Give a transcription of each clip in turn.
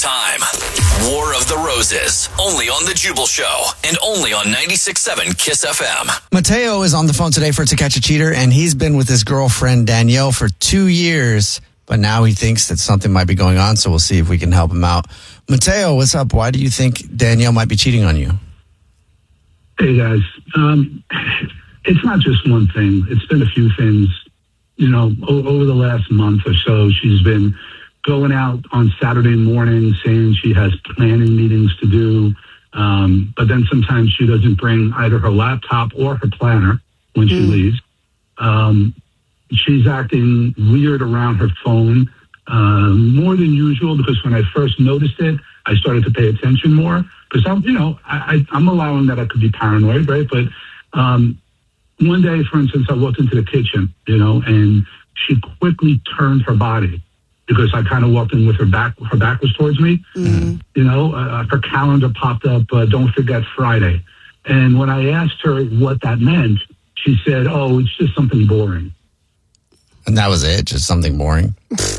time. War of the Roses, only on The Jubal Show, and only on 96.7 KISS FM. Mateo is on the phone today for To Catch a Cheater, and he's been with his girlfriend Danielle for 2 years, but now he thinks that something might be going on, so we'll see if we can help him out. Mateo, what's up? Why do you think Danielle might be cheating on you? Hey, guys. It's not just one thing. It's been a few things. You know, over the last month or so, she's been going out on Saturday morning saying she has planning meetings to do. But then sometimes she doesn't bring either her laptop or her planner when she leaves. She's acting weird around her phone, more than usual, because when I first noticed it, I started to pay attention more. Because I'm allowing that I could be paranoid, right? But one day, for instance, I walked into the kitchen, and she quickly turned her body because I kind of walked in with her back. Her back was towards me. Her calendar popped up, don't forget Friday. And when I asked her what that meant, she said, oh, it's just something boring. And that was it? Just something boring?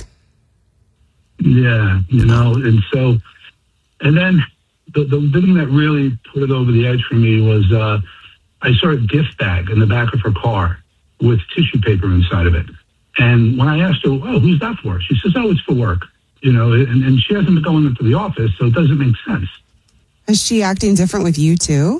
Yeah, and then the thing that really put it over the edge for me was I saw a gift bag in the back of her car with tissue paper inside of it. And when I asked her, oh, who's that for? She says, oh, it's for work. And she hasn't been going into the office, so it doesn't make sense. Is she acting different with you, too?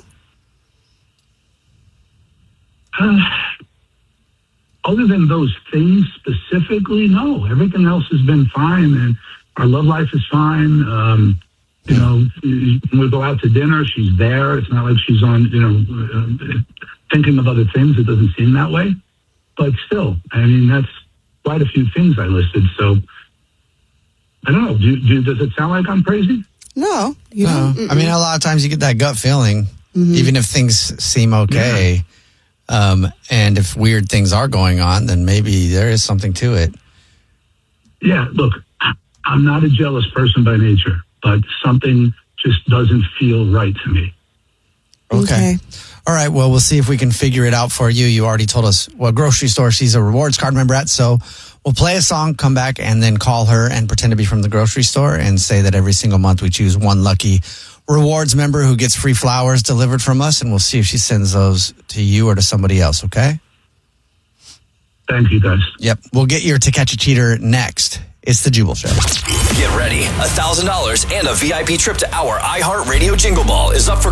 Other than those things specifically, no. Everything else has been fine, and our love life is fine. When we go out to dinner, she's there. It's not like she's on, thinking of other things. It doesn't seem that way. But still, that's quite a few things I listed. So, I don't know. Does it sound like I'm crazy? No. You don't. A lot of times you get that gut feeling, even if things seem okay. Yeah. And if weird things are going on, then maybe there is something to it. Yeah, look, I'm not a jealous person by nature, but something just doesn't feel right to me. Okay. All right, well, we'll see if we can figure it out for you. You already told us what grocery store she's a rewards card member at, so we'll play a song, come back, and then call her and pretend to be from the grocery store and say that every single month we choose one lucky rewards member who gets free flowers delivered from us, and we'll see if she sends those to you or to somebody else, okay? Thank you, guys. Yep. We'll get your To Catch a Cheater next. It's The Jubal Show. Get ready. $1,000 and a VIP trip to our iHeartRadio Jingle Ball is up for